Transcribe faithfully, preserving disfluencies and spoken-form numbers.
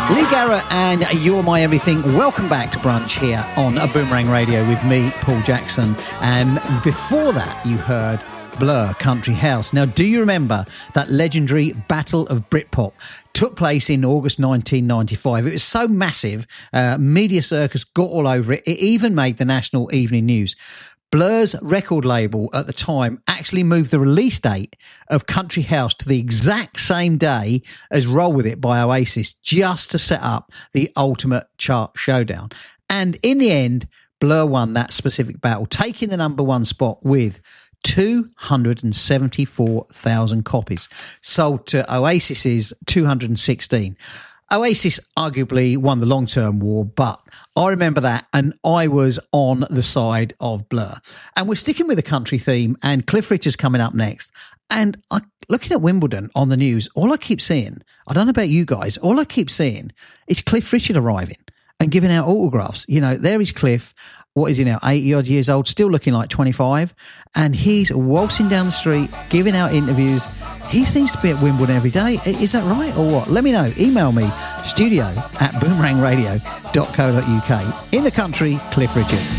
Lee Garrett and You're My Everything. Welcome back to Brunch here on a Boomerang Radio with me, Paul Jackson. And before that, you heard Blur, Country House. Now, do you remember that legendary Battle of Britpop took place in August nineteen ninety-five? It was so massive, uh, Media Circus got all over it. It even made the National Evening News. Blur's record label at the time actually moved the release date of Country House to the exact same day as Roll With It by Oasis, just to set up the ultimate chart showdown. And in the end, Blur won that specific battle, taking the number one spot with two hundred seventy-four thousand copies, sold to Oasis's two hundred sixteen. Oasis arguably won the long-term war, but I remember that, and I was on the side of Blur. And we're sticking with the country theme, and Cliff Richard's coming up next. And I, looking at Wimbledon on the news, all I keep seeing, I don't know about you guys, all I keep seeing is Cliff Richard arriving and giving out autographs. You know, there is Cliff. What is he now, eighty-odd years old, still looking like twenty-five, and he's waltzing down the street, giving out interviews. He seems to be at Wimbledon every day. Is that right or what? Let me know. Email me, studio at boomerang radio dot co dot uk. In the country, Cliff Richard.